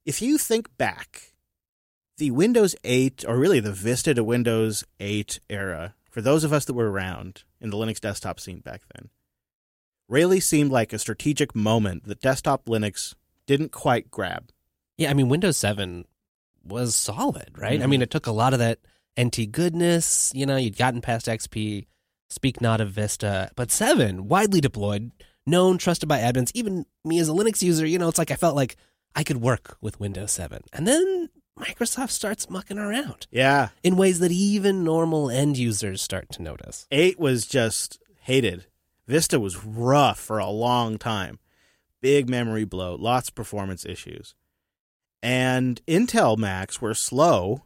if you think back, the Windows 8, or really the Vista to Windows 8 era, for those of us that were around in the Linux desktop scene back then, really seemed like a strategic moment that desktop Linux didn't quite grab. Yeah, I mean, Windows 7 was solid, right? I mean, it took a lot of that NT goodness. You'd gotten past XP, speak not of Vista, but 7, widely deployed, known, trusted by admins. Even me as a Linux user, it's like I felt like I could work with Windows 7. And then Microsoft starts mucking around. Yeah. In ways that even normal end users start to notice. 8 was just hated. Vista was rough for a long time. Big memory bloat, lots of performance issues. And Intel Macs were slow,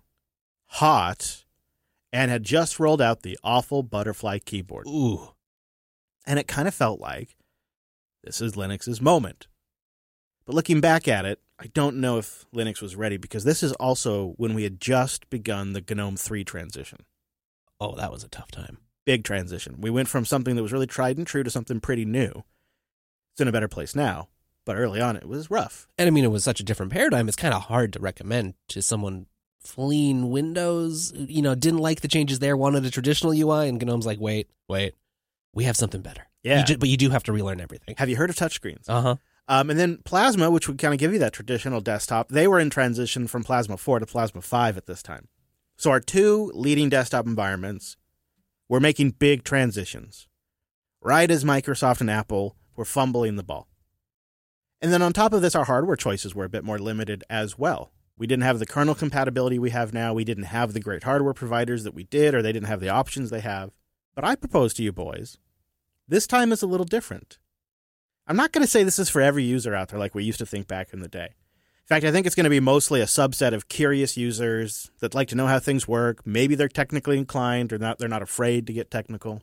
hot, and had just rolled out the awful Butterfly keyboard. Ooh. And it kind of felt like this is Linux's moment. But looking back at it, I don't know if Linux was ready, because this is also when we had just begun the GNOME 3 transition. Oh, that was a tough time. Big transition. We went from something that was really tried and true to something pretty new. It's in a better place now, but early on it was rough. And I mean, it was such a different paradigm, it's kind of hard to recommend to someone fleeing Windows, didn't like the changes there, wanted a traditional UI, and GNOME's like, wait, we have something better. Yeah. But you do have to relearn everything. Have you heard of touchscreens? Uh-huh. And then Plasma, which would kind of give you that traditional desktop, they were in transition from Plasma 4 to Plasma 5 at this time. So our two leading desktop environments were making big transitions, right as Microsoft and Apple were fumbling the ball. And then on top of this, our hardware choices were a bit more limited as well. We didn't have the kernel compatibility we have now. We didn't have the great hardware providers that we did, or they didn't have the options they have. But I propose to you boys, this time is a little different. I'm not going to say this is for every user out there like we used to think back in the day. In fact, I think it's going to be mostly a subset of curious users that like to know how things work. Maybe they're technically inclined, or they're not afraid to get technical.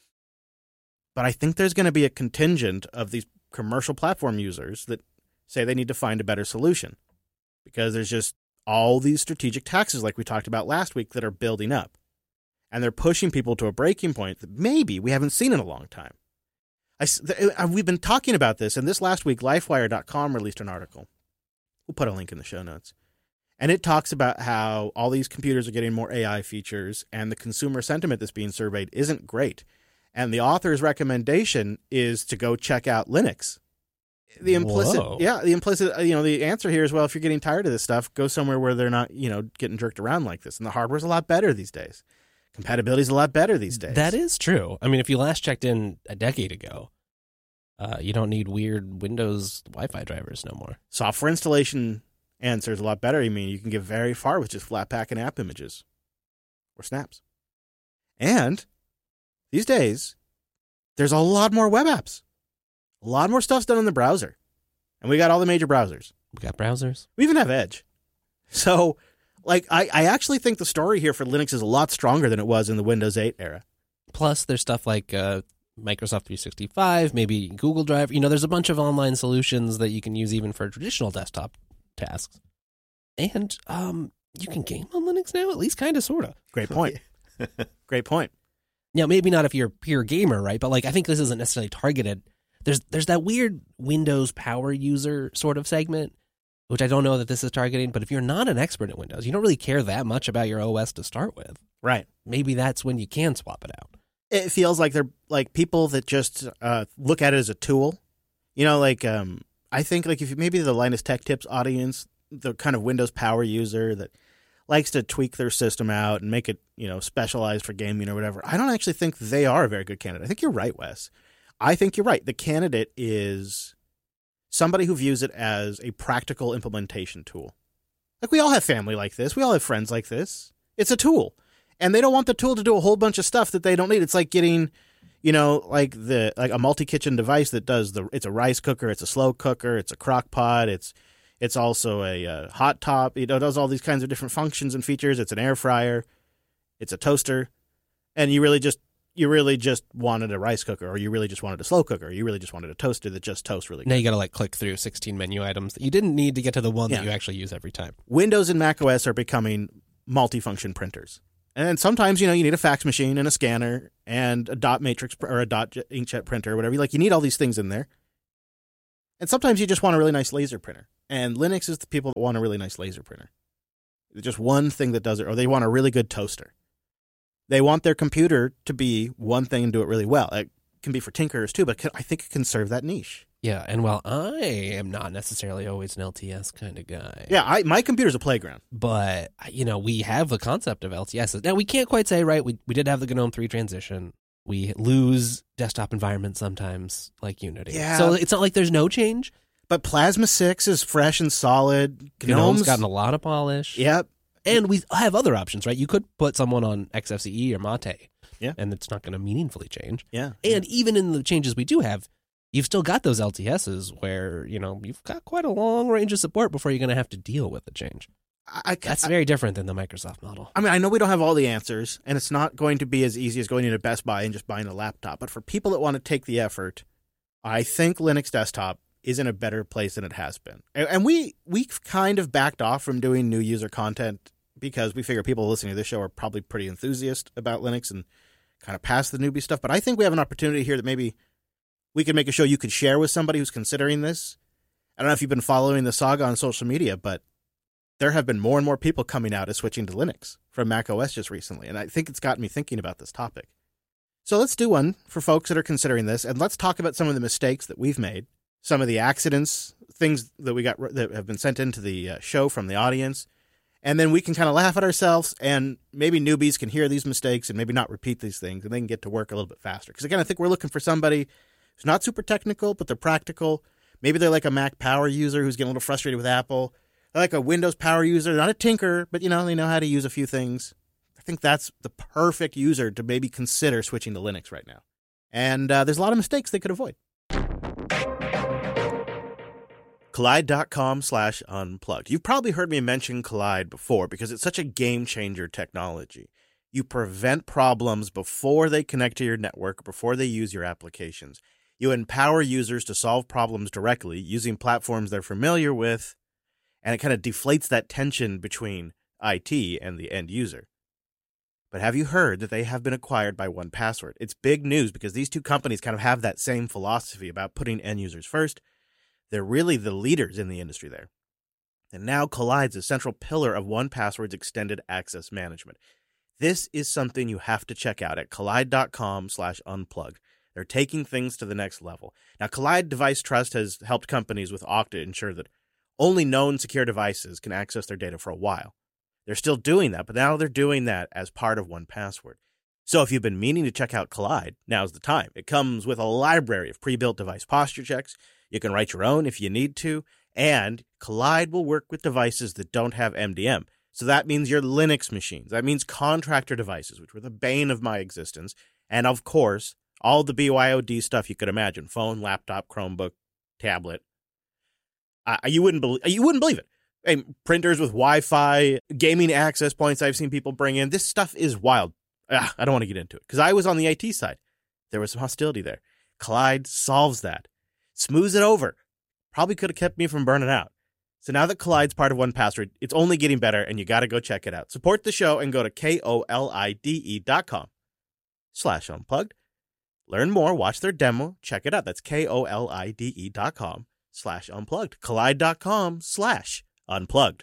But I think there's going to be a contingent of these commercial platform users that say they need to find a better solution, because there's just all these strategic taxes like we talked about last week that are building up. And they're pushing people to a breaking point that maybe we haven't seen in a long time. We've been talking about this, and this last week, LifeWire.com released an article. We'll put a link in the show notes. And it talks about how all these computers are getting more AI features, and the consumer sentiment that's being surveyed isn't great. And the author's recommendation is to go check out Linux. The implicit answer here is, well, if you're getting tired of this stuff, go somewhere where they're not, getting jerked around like this. And the hardware's a lot better these days. Compatibility's a lot better these days. That is true. I mean, if you last checked in a decade ago, you don't need weird Windows Wi-Fi drivers no more. Software installation answers a lot better. I mean, you can get very far with just Flatpak and app images or snaps. And these days, there's a lot more web apps. A lot more stuff's done in the browser. And we got all the major browsers. We got browsers. We even have Edge. So, I actually think the story here for Linux is a lot stronger than it was in the Windows 8 era. Plus, there's stuff like Microsoft 365, maybe Google Drive. There's a bunch of online solutions that you can use even for traditional desktop tasks. And you can game on Linux now, at least kind of, sort of. Great point. Great point. Now, maybe not if you're a pure gamer, right? But I think this isn't necessarily targeted. There's that weird Windows power user sort of segment, which I don't know that this is targeting. But if you're not an expert at Windows, you don't really care that much about your OS to start with. Right. Maybe that's when you can swap it out. It feels like they're like people that just look at it as a tool. I think if maybe the Linus Tech Tips audience, the kind of Windows power user that likes to tweak their system out and make it, specialized for gaming or whatever. I don't actually think they are a very good candidate. I think you're right, Wes. I think you're right. The candidate is somebody who views it as a practical implementation tool. We all have family like this. We all have friends like this. It's a tool. And they don't want the tool to do a whole bunch of stuff that they don't need. It's like getting, a multi-kitchen device that does it's a rice cooker, it's a slow cooker, it's a crock pot, it's also a hot top. It does all these kinds of different functions and features. It's an air fryer, it's a toaster, and you really just wanted a rice cooker, or you really just wanted a slow cooker, or you really just wanted a toaster that just toasts really good. Now you got to click through 16 menu items that you didn't need to get to the one that you actually use every time. Windows and macOS are becoming multifunction printers. And then sometimes, you need a fax machine and a scanner and a dot matrix or a dot inkjet printer or whatever. You need all these things in there. And sometimes you just want a really nice laser printer. And Linux is the people that want a really nice laser printer. Just one thing that does it, or they want a really good toaster. They want their computer to be one thing and do it really well. It can be for tinkerers too, but I think it can serve that niche. Yeah, and while I am not necessarily always an LTS kind of guy. Yeah, my computer's a playground. But, we have a concept of LTSs. Now, we can't quite say, right, we did have the GNOME 3 transition. We lose desktop environments sometimes, like Unity. Yeah. So it's not like there's no change. But Plasma 6 is fresh and solid. GNOME's gotten a lot of polish. Yep. And we have other options, right? You could put someone on XFCE or Mate. Yeah. And it's not going to meaningfully change. Yeah. And even in the changes we do have, you've still got those LTSs where, you've got quite a long range of support before you're going to have to deal with the change. That's very different than the Microsoft model. I mean, I know we don't have all the answers, and it's not going to be as easy as going into Best Buy and just buying a laptop. But for people that want to take the effort, I think Linux Desktop is in a better place than it has been. And we've kind of backed off from doing new user content because we figure people listening to this show are probably pretty enthusiastic about Linux and kind of past the newbie stuff. But I think we have an opportunity here that maybe we can make a show you could share with somebody who's considering this. I don't know if you've been following the saga on social media, but there have been more and more people coming out as switching to Linux from Mac OS just recently. And I think it's gotten me thinking about this topic. So let's do one for folks that are considering this. And let's talk about some of the mistakes that we've made, some of the accidents, things that we got that have been sent into the show from the audience. And then we can kind of laugh at ourselves, and maybe newbies can hear these mistakes and maybe not repeat these things, and they can get to work a little bit faster. Because again, I think we're looking for somebody who's not super technical, but they're practical. Maybe they're like a Mac power user who's getting a little frustrated with Apple. They're like a Windows power user, not a tinker, but they know how to use a few things. I think that's the perfect user to maybe consider switching to Linux right now. And there's a lot of mistakes they could avoid. Kolide.com/unplugged. You've probably heard me mention Kolide before because it's such a game-changer technology. You prevent problems before they connect to your network, before they use your applications. You empower users to solve problems directly using platforms they're familiar with, and it kind of deflates that tension between IT and the end user. But have you heard that they have been acquired by 1Password? It's big news because these two companies kind of have that same philosophy about putting end users first. They're really the leaders in the industry there. And now Kollide's a central pillar of 1Password's extended access management. This is something you have to check out at Kolide.com/unplugged. They're taking things to the next level. Now, Kolide Device Trust has helped companies with Okta ensure that only known secure devices can access their data for a while. They're still doing that, but now they're doing that as part of 1Password. So if you've been meaning to check out Kolide, now's the time. It comes with a library of pre-built device posture checks. You can write your own if you need to, and Kolide will work with devices that don't have MDM. So that means your Linux machines. That means contractor devices, which were the bane of my existence. And of course, all the BYOD stuff you could imagine: phone, laptop, Chromebook, tablet. You wouldn't believe it. Hey, printers with Wi-Fi, gaming access points I've seen people bring in. This stuff is wild. I don't want to get into it because I was on the IT side. There was some hostility there. Kolide solves that. Smooths it over. Probably could have kept me from burning out. So now that Kollide's part of 1Password, it's only getting better, and you got to go check it out. Support the show and go to KOLIDE.com/unplugged. Learn more, watch their demo, check it out. That's KOLIDE.com/unplugged. Kolide.com/unplugged.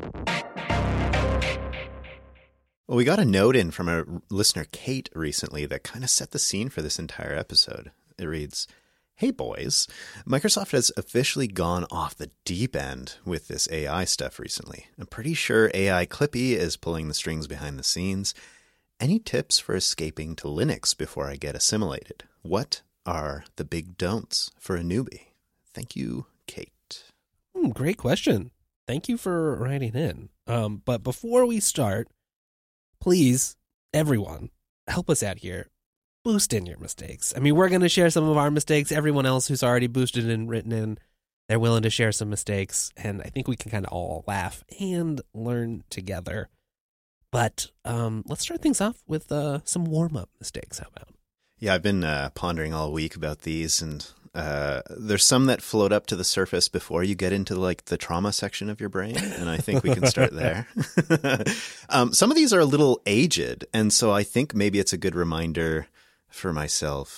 Well, we got a note in from a listener, Kate, recently that kind of set the scene for this entire episode. It reads, "Hey boys, Microsoft has officially gone off the deep end with this AI stuff recently. I'm pretty sure AI Clippy is pulling the strings behind the scenes. Any tips for escaping to Linux before I get assimilated? What are the big don'ts for a newbie? Thank you, Kate." Great question. Thank you for writing in. But before we start, please, everyone, help us out here. Boost in your mistakes. I mean, we're going to share some of our mistakes. Everyone else who's already boosted and written in, they're willing to share some mistakes. And I think we can kind of all laugh and learn together. But let's start things off with some warm-up mistakes. How about? Yeah, I've been pondering all week about these, and there's some that float up to the surface before you get into like the trauma section of your brain, and I think we can start there. Some of these are a little aged, and so I think maybe it's a good reminder for myself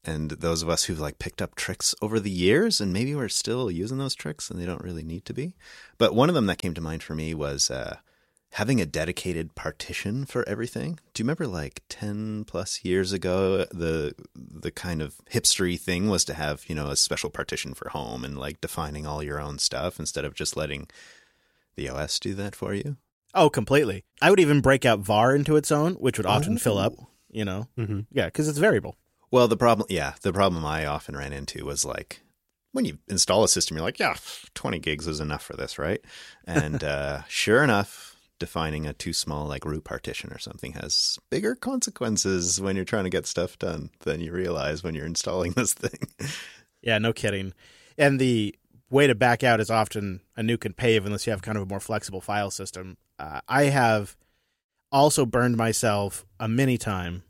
And those of us who've like picked up tricks over the years, and maybe we're still using those tricks and they don't really need to be. But one of them that came to mind for me was having a dedicated partition for everything. Do you remember like 10 plus years ago, the kind of hipstery thing was to have, you know, a special partition for home and like defining all your own stuff instead of just letting the OS do that for you? Oh, completely. I would even break out var into its own, which would often fill up, you know? Mm-hmm. Yeah, because it's variable. Well, the problem I often ran into was like, when you install a system, you're like, yeah, 20 gigs is enough for this, right? And sure enough, defining a too small like root partition or something has bigger consequences when you're trying to get stuff done than you realize when you're installing this thing. Yeah, no kidding. And the way to back out is often a nuke and pave unless you have kind of a more flexible file system. I have also burned myself a mini time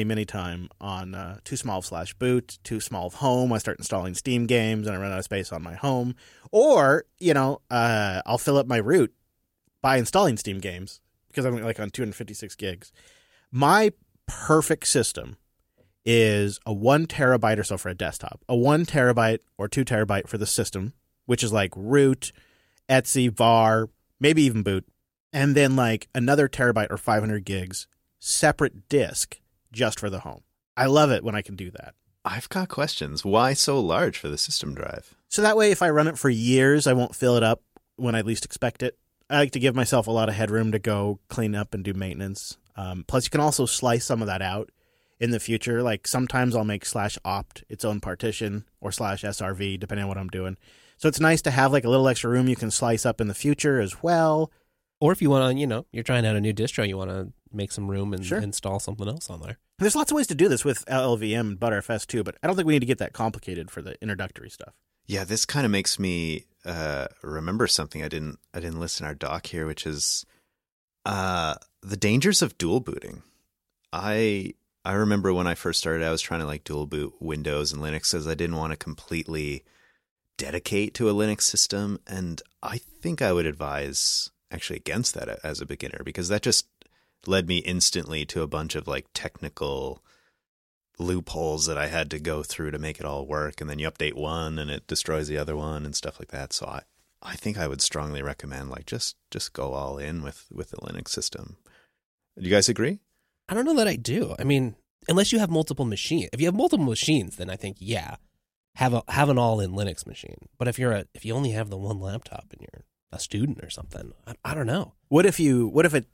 on too small / boot, too small of home. I start installing Steam games and I run out of space on my home. Or, you know, I'll fill up my root by installing Steam games because I'm like on 256 gigs. My perfect system is a 1 terabyte or so for a desktop, a 1 terabyte or 2 terabyte for the system, which is like root, Etsy, var, maybe even boot, and then like another terabyte or 500 gigs separate disk just for the home. I love it when I can do that. I've got questions. Why so large for the system drive? So that way, if I run it for years, I won't fill it up when I least expect it. I like to give myself a lot of headroom to go clean up and do maintenance. Plus, you can also slice some of that out in the future. Like sometimes I'll make /opt its own partition or /srv, depending on what I'm doing. So it's nice to have like a little extra room you can slice up in the future as well. Or if you want to, you know, you're trying out a new distro, you want to make some room and Sure. install something else on there. There's lots of ways to do this with LLVM and Btrfs too, but I don't think we need to get that complicated for the introductory stuff. Yeah, this kind of makes me remember something I didn't list in our doc here, which is the dangers of dual booting. I remember when I first started, I was trying to like dual boot Windows and Linux because I didn't want to completely dedicate to a Linux system, and I think I would advise actually against that as a beginner because that just led me instantly to a bunch of like technical loopholes that I had to go through to make it all work. And then you update one and it destroys the other one and stuff like that. So I think I would strongly recommend like just go all in with the Linux system. Do you guys agree? I don't know that I do. I mean, unless you have multiple machines. If you have multiple machines, then I think, yeah, have an all-in Linux machine. But if you only have the one laptop and you're a student or something, I don't know. What if you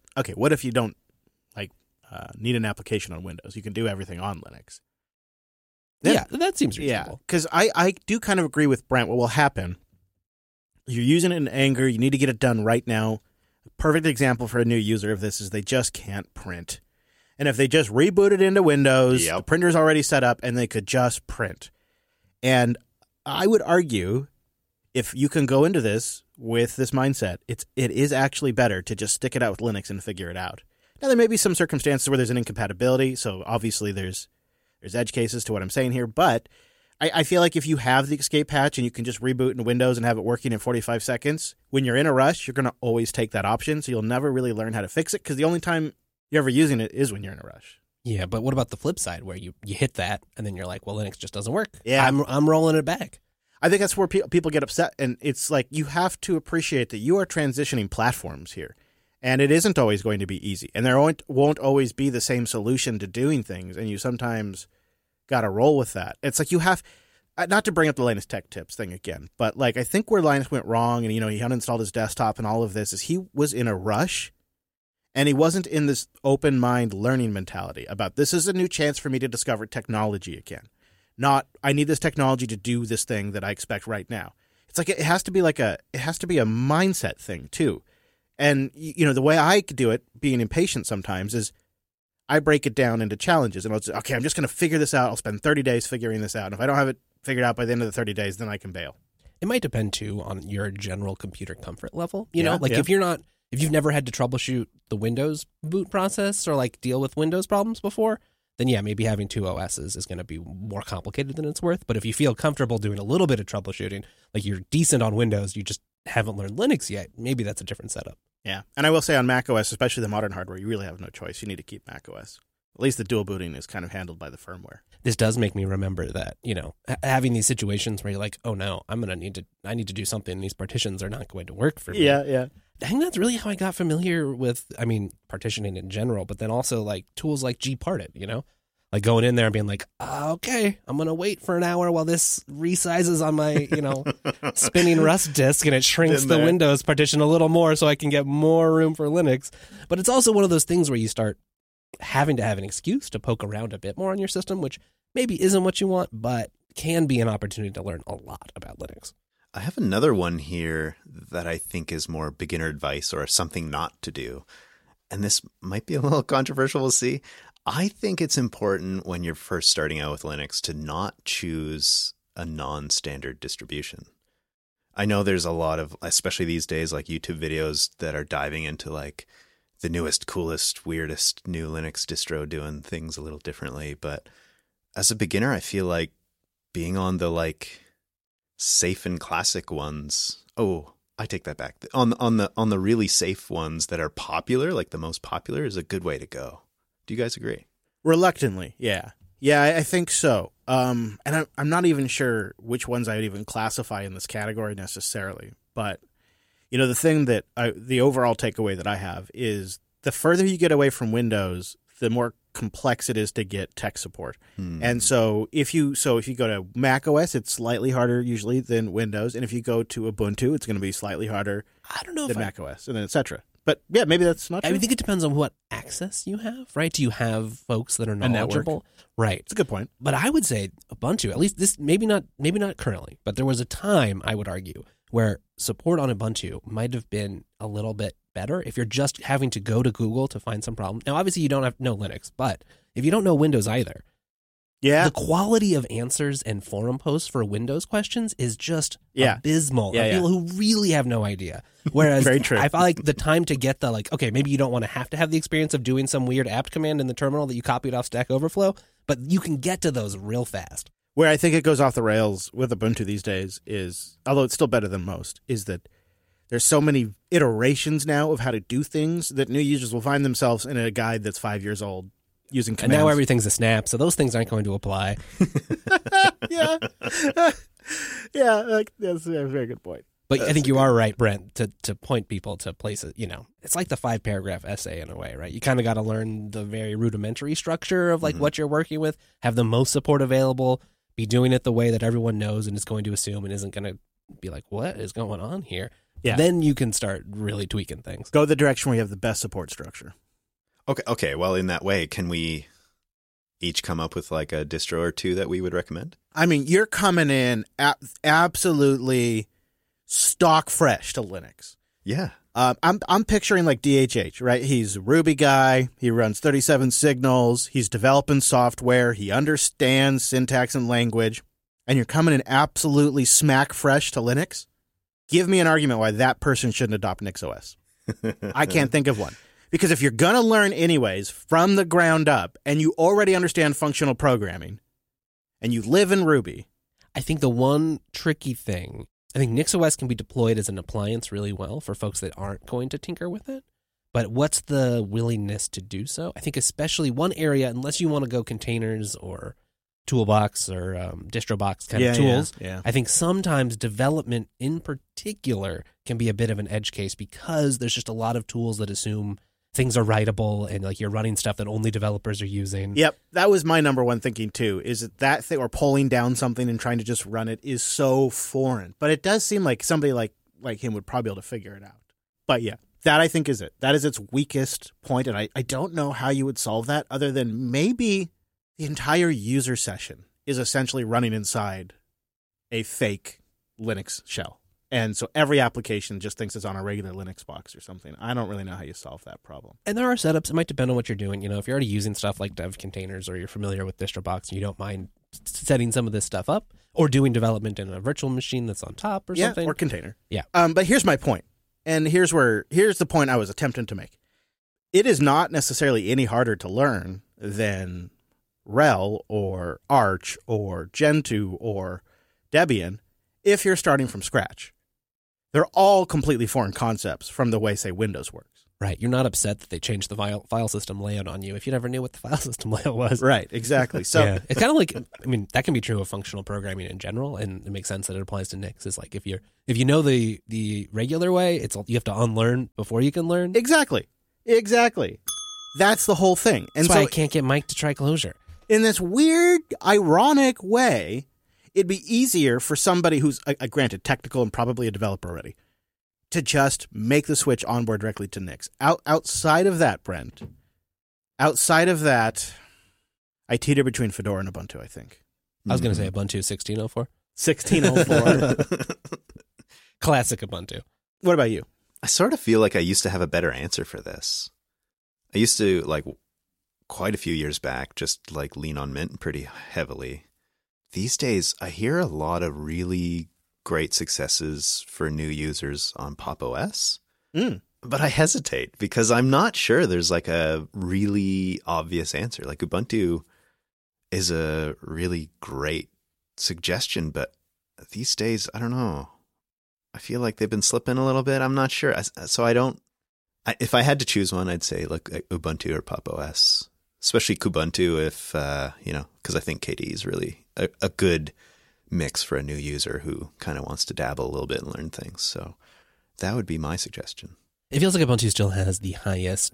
don't like need an application on Windows? You can do everything on Linux. Yeah, that seems reasonable. Yeah, because I do kind of agree with Brent. What will happen, you're using it in anger, you need to get it done right now. A perfect example for a new user of this is they just can't print. And if they just reboot it into Windows, Yep. the printer's already set up, and they could just print. And I would argue if you can go into this with this mindset, it is actually better to just stick it out with Linux and figure it out. Now, there may be some circumstances where there's an incompatibility, so obviously there's edge cases to what I'm saying here, but I feel like if you have the escape hatch and you can just reboot into Windows and have it working in 45 seconds, when you're in a rush, you're going to always take that option, so you'll never really learn how to fix it, because the only time you're ever using it is when you're in a rush. Yeah, but what about the flip side where you hit that and then you're like, well, Linux just doesn't work. Yeah. I'm rolling it back. I think that's where people get upset, and it's like you have to appreciate that you are transitioning platforms here, and it isn't always going to be easy, and there won't always be the same solution to doing things, and you sometimes got to roll with that. It's like you have, not to bring up the Linus Tech Tips thing again, but like I think where Linus went wrong, and he uninstalled his desktop and all of this, is he was in a rush, and he wasn't in this open mind learning mentality about this is a new chance for me to discover technology again. Not, I need this technology to do this thing that I expect right now. It's like it has to be a mindset thing too. And the way I could do it, being impatient sometimes, is I break it down into challenges, and I'll say, okay, I'm just going to figure this out. I'll spend 30 days figuring this out. And if I don't have it figured out by the end of the 30 days, then I can bail. It might depend too on your general computer comfort level. If you've never had to troubleshoot the Windows boot process or like deal with Windows problems before, then yeah, maybe having two OSs is going to be more complicated than it's worth. But if you feel comfortable doing a little bit of troubleshooting, like you're decent on Windows, you just haven't learned Linux yet, maybe that's a different setup. Yeah. And I will say on macOS, especially the modern hardware, you really have no choice. You need to keep macOS. At least the dual booting is kind of handled by the firmware. This does make me remember that, having these situations where you're like, oh no, I need to do something. These partitions are not going to work for me. Yeah. I think that's really how I got familiar with, partitioning in general, but then also like tools like Gparted, like going in there and being like, okay, I'm going to wait for an hour while this resizes on my, spinning Rust disk and it shrinks the Windows partition a little more so I can get more room for Linux. But it's also one of those things where you start having to have an excuse to poke around a bit more on your system, which maybe isn't what you want, but can be an opportunity to learn a lot about Linux. I have another one here that I think is more beginner advice or something not to do. And this might be a little controversial, we'll see. I think it's important when you're first starting out with Linux to not choose a non-standard distribution. I know there's a lot of, especially these days, like YouTube videos that are diving into like the newest, coolest, weirdest new Linux distro doing things a little differently. But as a beginner, I feel like being on the like safe and classic ones. Oh, I take that back. On the really safe ones that are popular, like the most popular, is a good way to go. Do you guys agree? Reluctantly, yeah. Yeah, I think so. And I'm not even sure which ones I would even classify in this category necessarily. But, the thing that the overall takeaway that I have is the further you get away from Windows, the more complex it is to get tech support. And so if you go to Mac OS, it's slightly harder usually than Windows. And if you go to Ubuntu, it's going to be slightly harder than Mac OS, and then et cetera. But yeah, maybe that's not true. I think it depends on what access you have, right? Do you have folks that are knowledgeable? Right. It's a good point. But I would say Ubuntu, at least this, maybe not currently, but there was a time, I would argue, where support on Ubuntu might have been a little bit better if you're just having to go to Google to find some problem. Now, obviously, you don't have to know Linux, but if you don't know Windows either, the quality of answers and forum posts for Windows questions is just abysmal. People who really have no idea. Whereas Very true. I feel like the time to get the okay, maybe you don't want to have the experience of doing some weird apt command in the terminal that you copied off Stack Overflow, but you can get to those real fast. Where I think it goes off the rails with Ubuntu these days is, although it's still better than most, is that there's so many iterations now of how to do things that new users will find themselves in a guide that's 5 years old using commands. And now everything's a snap, so those things aren't going to apply. Yeah. That's a very good point. But I think you are right, Brent, to point people to places, it's like the 5-paragraph essay in a way, right? You kind of got to learn the very rudimentary structure of what you're working with, have the most support available, be doing it the way that everyone knows and is going to assume and isn't going to be like, what is going on here? Yeah. Then you can start really tweaking things. Go the direction where you have the best support structure. Okay. Well, in that way, can we each come up with like a distro or two that we would recommend? I mean, you're coming in absolutely stock fresh to Linux. Yeah. I'm picturing like DHH, right? He's a Ruby guy. He runs 37 signals. He's developing software. He understands syntax and language. And you're coming in absolutely smack fresh to Linux. Give me an argument why that person shouldn't adopt NixOS. I can't think of one. Because if you're going to learn anyways from the ground up and you already understand functional programming and you live in Ruby. I think the one tricky thing, I think NixOS can be deployed as an appliance really well for folks that aren't going to tinker with it. But what's the willingness to do so? I think especially one area, unless you want to go containers or Toolbox or DistroBox kind of tools, I think sometimes development in particular can be a bit of an edge case because there's just a lot of tools that assume things are writable and like you're running stuff that only developers are using. Yep. That was my number one thinking too, is that thing or pulling down something and trying to just run it is so foreign. But it does seem like somebody like him would probably be able to figure it out. But yeah, that I think is it. That is its weakest point, and I don't know how you would solve that other than maybe the entire user session is essentially running inside a fake Linux shell. And so every application just thinks it's on a regular Linux box or something. I don't really know how you solve that problem. And there are setups. It might depend on what you're doing. If you're already using stuff like dev containers or you're familiar with DistroBox and you don't mind setting some of this stuff up or doing development in a virtual machine that's on top or something. Or container. Yeah. But here's my point. And here's the point I was attempting to make. It is not necessarily any harder to learn than RHEL or Arch or Gentoo or Debian if you're starting from scratch. They're all completely foreign concepts from the way, say, Windows works. Right. You're not upset that they changed the file system layout on you if you never knew what the file system layout was. Right, exactly. So yeah. It's kind of like, I mean, that can be true of functional programming in general, and it makes sense that it applies to Nix. It's like if you know the regular way, you have to unlearn before you can learn. Exactly. That's the whole thing. And That's why so I can't get Mike to try Clojure. in this weird, ironic way, it'd be easier for somebody who's, granted, technical and probably a developer already, to just make the switch onboard directly to Nix. Outside of that, Brent, I teeter between Fedora and Ubuntu, I think. I was going to say Ubuntu 16.04. 16.04. Classic Ubuntu. What about you? I sort of feel like I used to have a better answer for this. I used to, like, quite a few years back, just, like, lean on Mint pretty heavily. These days, I hear a lot of really great successes for new users on Pop OS. But I hesitate because I'm not sure there's like a really obvious answer. Like Ubuntu is a really great suggestion, but these days, I don't know. I feel like they've been slipping a little bit. I'm not sure. So if I had to choose one, I'd say like Ubuntu or Pop OS, especially Kubuntu because I think KDE is really a good mix for a new user who kind of wants to dabble a little bit and learn things. So that would be my suggestion. It feels like Ubuntu still has the highest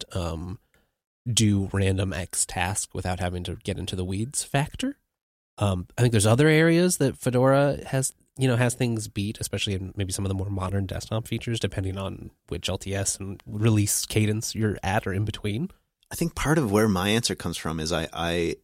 do random X task without having to get into the weeds factor. I think there's other areas that Fedora has things beat, especially in maybe some of the more modern desktop features, depending on which LTS and release cadence you're at or in between. I think part of where my answer comes from is I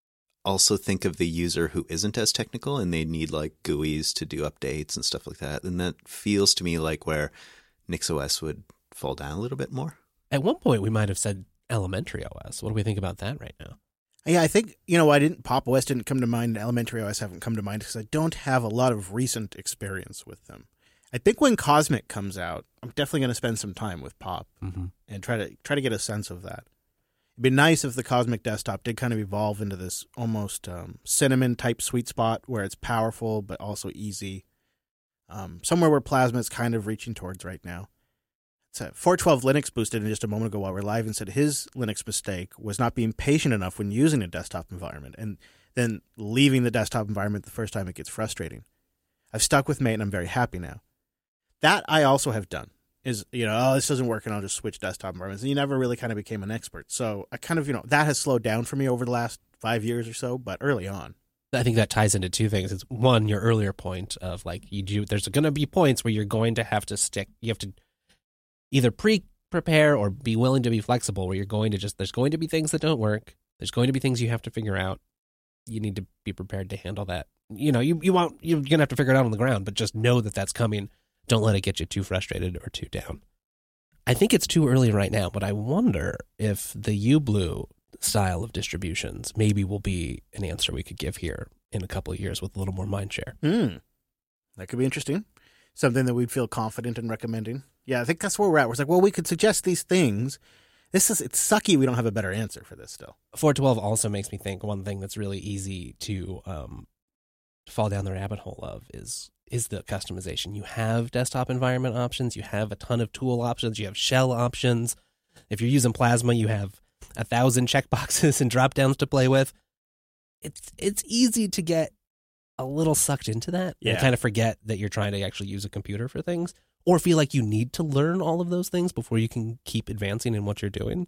also think of the user who isn't as technical and they need like GUIs to do updates and stuff like that. And that feels to me like where NixOS would fall down a little bit more. At one point, we might have said Elementary OS. What do we think about that right now? Yeah, I think, Pop OS didn't come to mind, and Elementary OS haven't come to mind because I don't have a lot of recent experience with them. I think when Cosmic comes out, I'm definitely going to spend some time with Pop and try to get a sense of that. It'd be nice if the Cosmic desktop did kind of evolve into this almost Cinnamon type sweet spot where it's powerful but also easy. Somewhere where Plasma is kind of reaching towards right now. So 412 Linux boosted in just a moment ago while we're live and said his Linux mistake was not being patient enough when using a desktop environment and then leaving the desktop environment the first time it gets frustrating. I've stuck with Mate and I'm very happy now. That I also have done. Is, this doesn't work and I'll just switch desktop environments. And you never really kind of became an expert. So I kind of, that has slowed down for me over the last 5 years or so, but early on. I think that ties into two things. It's one, your earlier point of like there's going to be points where you're going to have to stick. You have to either prepare or be willing to be flexible where you're going to there's going to be things that don't work. There's going to be things you have to figure out. You need to be prepared to handle that. You're going to have to figure it out on the ground, but just know that that's coming. Don't let it get you too frustrated or too down. I think it's too early right now, but I wonder if the UBlue style of distributions maybe will be an answer we could give here in a couple of years with a little more mind share. That could be interesting. Something that we'd feel confident in recommending. Yeah, I think that's where we're at. We're like, well, we could suggest these things. It's sucky we don't have a better answer for this still. 412 also makes me think one thing that's really easy to fall down the rabbit hole of is the customization. You have desktop environment options. You have a ton of tool options. You have shell options. If you're using Plasma, you have 1,000 checkboxes and drop downs to play with. It's easy to get a little sucked into that and kind of forget that you're trying to actually use a computer for things, or feel like you need to learn all of those things before you can keep advancing in what you're doing.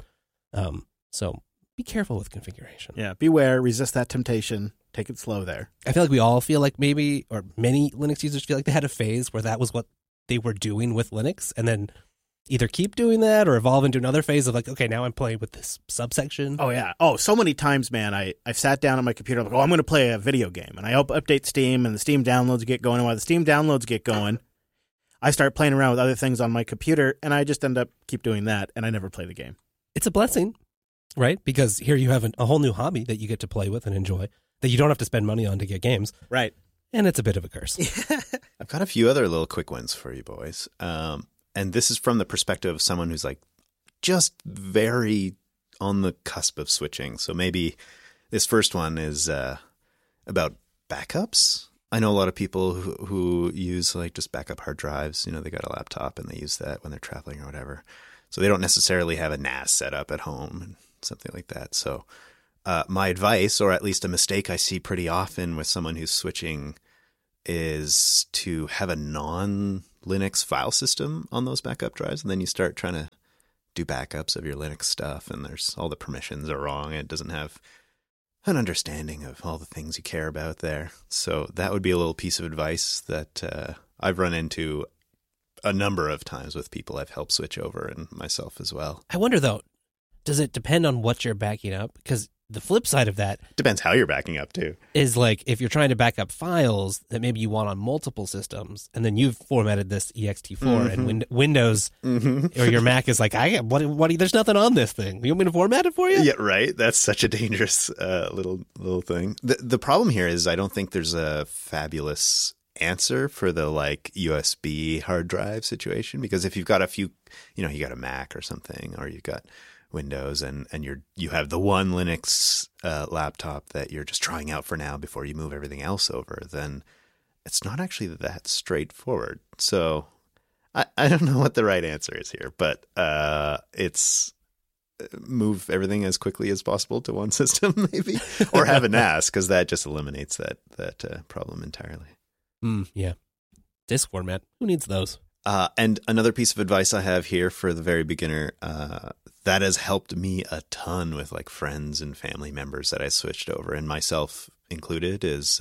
So be careful with configuration. Yeah, beware, resist that temptation. Take it slow there. I feel like we all feel like maybe, or many Linux users feel like they had a phase where that was what they were doing with Linux, and then either keep doing that or evolve into another phase of like, okay, now I'm playing with this subsection. Oh, yeah. Oh, so many times, man, I've sat down on my computer like, I'm going to play a video game. And I update Steam, and the Steam downloads get going. And while the Steam downloads get going, I start playing around with other things on my computer, and I just end up keep doing that, and I never play the game. It's a blessing, right? Because here you have a whole new hobby that you get to play with and enjoy that you don't have to spend money on to get games. Right. And it's a bit of a curse. I've got a few other little quick ones for you boys. And this is from the perspective of someone who's like just very on the cusp of switching. So maybe this first one is about backups. I know a lot of people who use like just backup hard drives. They got a laptop and they use that when they're traveling or whatever. So they don't necessarily have a NAS set up at home and something like that. So my advice, or at least a mistake I see pretty often with someone who's switching, is to have a non-Linux file system on those backup drives. And then you start trying to do backups of your Linux stuff, and there's all the permissions are wrong. It doesn't have an understanding of all the things you care about there. So that would be a little piece of advice that I've run into a number of times with people I've helped switch over, and myself as well. I wonder, though, does it depend on what you're backing up? Because the flip side of that Depends how you're backing up, too. is like if you're trying to back up files that maybe you want on multiple systems, and then you've formatted this ext4 and Windows or your Mac is like, there's nothing on this thing. You want me to format it for you? Yeah, right. That's such a dangerous little thing. The problem here is I don't think there's a fabulous answer for the like USB hard drive situation, because if you've got a few, you got a Mac or something, or you've got Windows and you have the one Linux laptop that you're just trying out for now before you move everything else over, then it's not actually that straightforward. So I don't know what the right answer is here, but it's move everything as quickly as possible to one system, maybe, or have a NAS, because that just eliminates that problem entirely. Yeah. Disk format. Who needs those? And another piece of advice I have here for the very beginner, that has helped me a ton with like friends and family members that I switched over, and myself included, is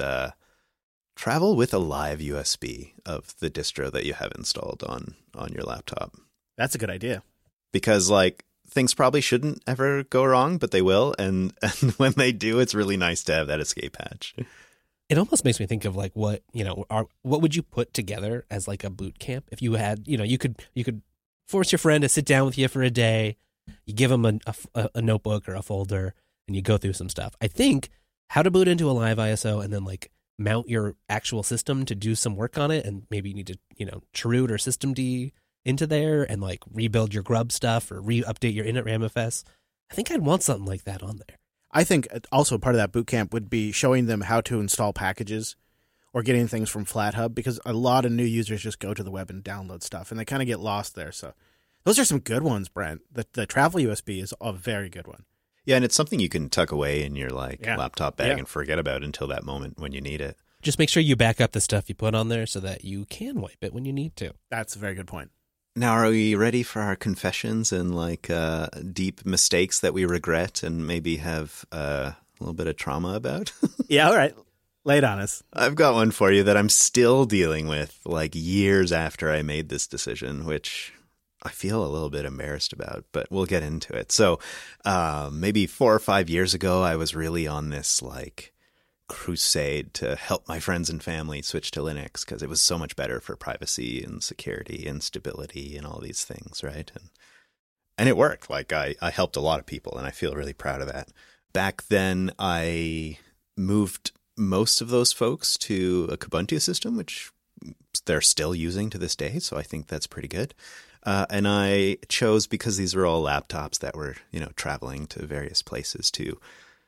travel with a live USB of the distro that you have installed on your laptop. That's a good idea. Because like things probably shouldn't ever go wrong, but they will. And when they do, it's really nice to have that escape hatch. It almost makes me think of like what would you put together as like a boot camp if you had, you could force your friend to sit down with you for a day. You give them a notebook or a folder and you go through some stuff. I think how to boot into a live ISO and then like mount your actual system to do some work on it. And maybe you need to, chroot or systemd into there and like rebuild your grub stuff or update your init ramfs. I think I'd want something like that on there. I think also part of that boot camp would be showing them how to install packages or getting things from FlatHub, because a lot of new users just go to the web and download stuff, and they kind of get lost there. So those are some good ones, Brent. The travel USB is a very good one. Yeah, and it's something you can tuck away in your laptop bag and forget about until that moment when you need it. Just make sure you back up the stuff you put on there so that you can wipe it when you need to. That's a very good point. Now, are we ready for our confessions and like deep mistakes that we regret and maybe have a little bit of trauma about? Yeah, all right. Lay it on us. I've got one for you that I'm still dealing with like years after I made this decision, which I feel a little bit embarrassed about, but we'll get into it. So maybe 4 or 5 years ago, I was really on this like crusade to help my friends and family switch to Linux because it was so much better for privacy and security and stability and all these things, right? And it worked. Like I helped a lot of people, and I feel really proud of that. Back then, I moved most of those folks to a Kubuntu system, which they're still using to this day. So I think that's pretty good. And I chose, because these were all laptops that were, traveling to various places, to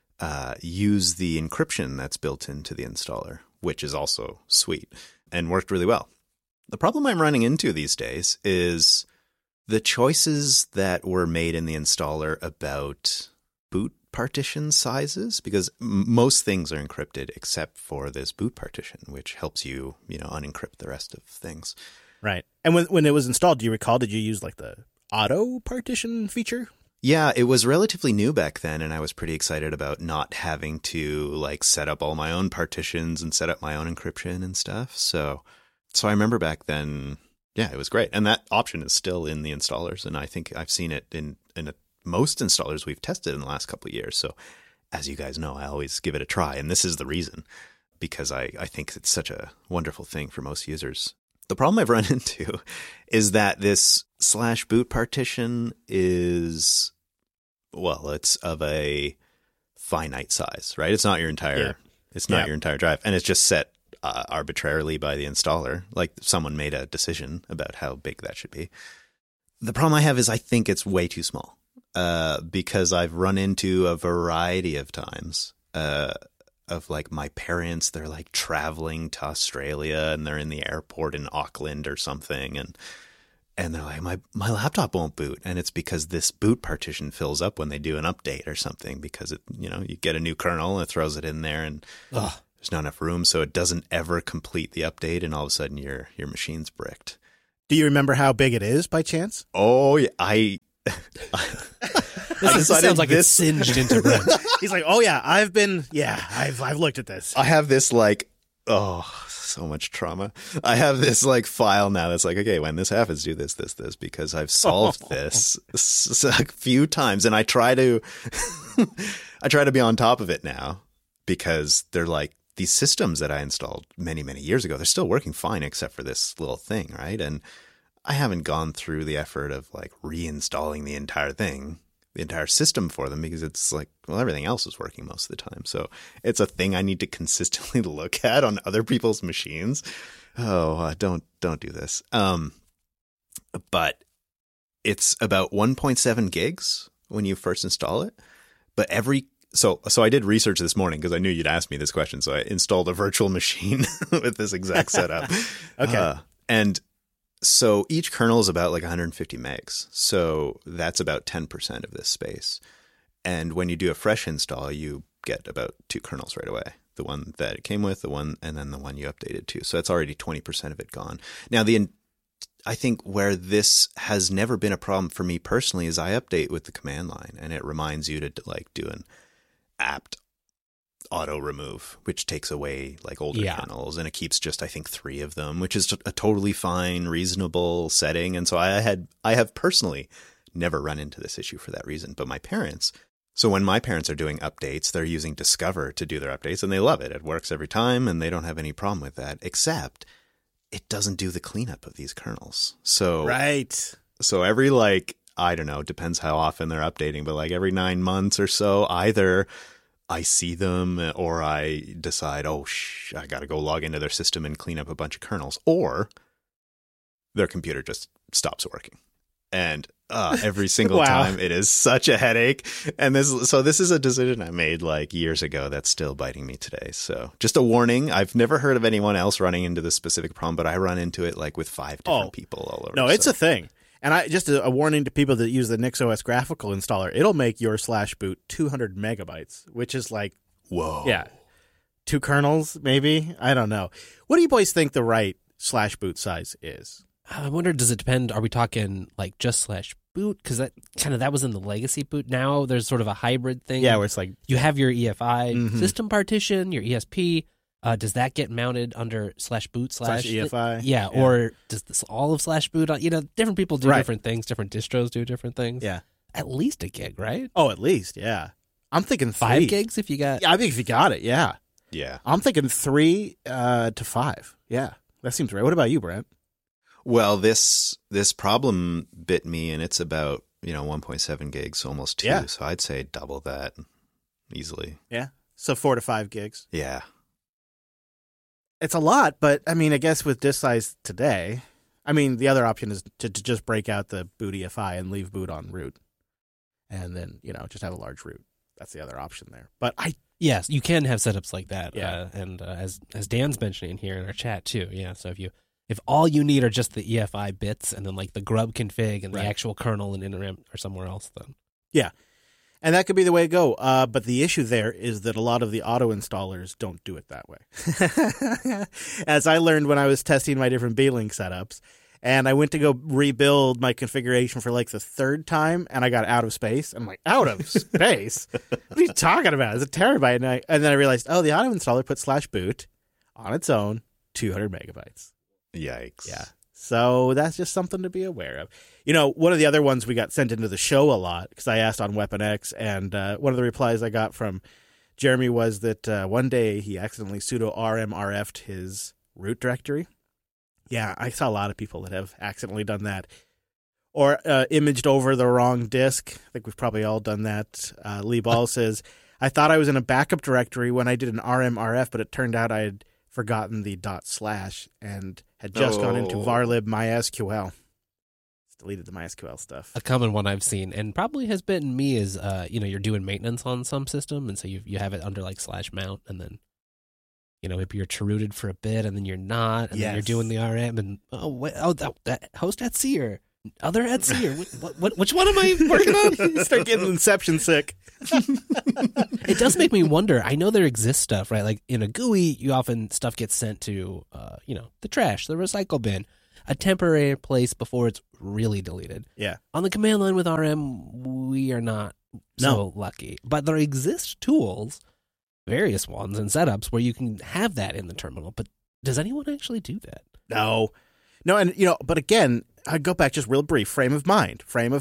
use the encryption that's built into the installer, which is also sweet and worked really well. The problem I'm running into these days is the choices that were made in the installer about boot partition sizes, because most things are encrypted except for this boot partition, which helps you, unencrypt the rest of things. Right. And when it was installed, do you recall, did you use like the auto partition feature? Yeah, it was relatively new back then, and I was pretty excited about not having to like set up all my own partitions and set up my own encryption and stuff. So I remember back then, yeah, it was great. And that option is still in the installers, and I think I've seen it in most installers we've tested in the last couple of years. So as you guys know, I always give it a try, and this is the reason, because I think it's such a wonderful thing for most users. The problem I've run into is that this /boot partition is, well, it's of a finite size, right? It's not your entire, your entire drive, and it's just set arbitrarily by the installer. Like someone made a decision about how big that should be. The problem I have is I think it's way too small, because I've run into a variety of times of like my parents, they're like traveling to Australia and they're in the airport in Auckland or something. And And they're like, my laptop won't boot. And it's because this boot partition fills up when they do an update or something, because you get a new kernel and it throws it in there and there's not enough room. So it doesn't ever complete the update. And all of a sudden your machine's bricked. Do you remember how big it is by chance? Oh, yeah. This sounds like it's singed into Brent. He's like, oh yeah, I've looked at this. I have this so much trauma. I have this file now that's like, okay, when this happens, do this, because I've solved this a few times, and I try to be on top of it now, because they're like these systems that I installed many, many years ago. They're still working fine except for this little thing, right? And I haven't gone through the effort of reinstalling the entire thing, the entire system for them, because it's like, well, everything else is working most of the time. So it's a thing I need to consistently look at on other people's machines. Oh, don't do this. But it's about 1.7 gigs when you first install it. But so I did research this morning because I knew you'd ask me this question. So I installed a virtual machine with this exact setup. Okay. And so each kernel is about 150 megs. So that's about 10% of this space. And when you do a fresh install, you get about 2 kernels right away. The one that it came with, and then the one you updated to. So that's already 20% of it gone. Now, I think where this has never been a problem for me personally is I update with the command line, and it reminds you to do an apt auto remove, which takes away older kernels, and it keeps just, I think, 3 of them, which is a totally fine, reasonable setting. And so I have personally never run into this issue for that reason. But my parents, so when my parents are doing updates, they're using Discover to do their updates, and they love it. It works every time, and they don't have any problem with that, except it doesn't do the cleanup of these kernels. So right. So every I don't know, depends how often they're updating, but every 9 months or so, either I see them or I decide, I got to go log into their system and clean up a bunch of kernels, or their computer just stops working. And every single time, it is such a headache. And this is a decision I made years ago that's still biting me today. So just a warning. I've never heard of anyone else running into this specific problem, but I run into it with 5 different people all over. No, it's a thing. And just a warning to people that use the NixOS graphical installer, it'll make your /boot 200 megabytes, which is whoa. Yeah, 2 kernels, maybe? I don't know. What do you boys think the right /boot size is? I wonder, does it depend? Are we talking just /boot? Because that was in the legacy boot. Now there's sort of a hybrid thing. Yeah, where it's you have your EFI system partition, your ESP. Does that get mounted under /boot /EFI? Yeah, or does this all of /boot? Different people do different things. Different distros do different things. Yeah, at least a gig, right? Oh, at least, yeah. I'm thinking 5 gigs if you got. Yeah, I think if you got it, yeah. Yeah. I'm thinking 3 to 5. Yeah, that seems right. What about you, Brent? Well, this problem bit me, and it's about 1.7 gigs, almost 2. Yeah. So I'd say double that easily. Yeah, so 4 to 5 gigs. Yeah. It's a lot, but I guess with disk size today, the other option is to just break out the boot EFI and leave boot on root, and then just have a large root. That's the other option there. But yes, you can have setups like that. Yeah. And as Dan's mentioning here in our chat too. Yeah, so if all you need are just the EFI bits and then the grub config and the actual kernel and interim or somewhere else, then yeah. And that could be the way to go. But the issue there is that a lot of the auto installers don't do it that way. As I learned when I was testing my different Beelink setups, and I went to go rebuild my configuration for the 3rd time, and I got out of space. I'm like, out of space? What are you talking about? It's a terabyte. And then I realized, the auto installer put /boot on its own, 200 megabytes. Yikes. Yeah. So that's just something to be aware of. One of the other ones we got sent into the show a lot, because I asked on Weapon X, and one of the replies I got from Jeremy was that one day he accidentally sudo rmrf'd his root directory. Yeah, I saw a lot of people that have accidentally done that. Or imaged over the wrong disk. I think we've probably all done that. Lee Ball says, I thought I was in a backup directory when I did an rmrf, but it turned out I had forgotten the / and had just gone into varlib MySQL. Deleted the MySQL stuff. A common one I've seen, and probably has bitten me, is you're doing maintenance on some system, and so you have it under /mount, and then maybe you're rooted for a bit, and then you're not, and then you're doing the RM, and that host.c or other Etsy or which one am I working on? You start getting Inception sick. It does make me wonder. I know there exists stuff, right? Like in a GUI, you often stuff gets sent to, the trash, the recycle bin, a temporary place before it's really deleted. Yeah. On the command line with RM, we are not so lucky. But there exist tools, various ones and setups where you can have that in the terminal. But does anyone actually do that? No, and but again, I go back just real brief. Frame of mind.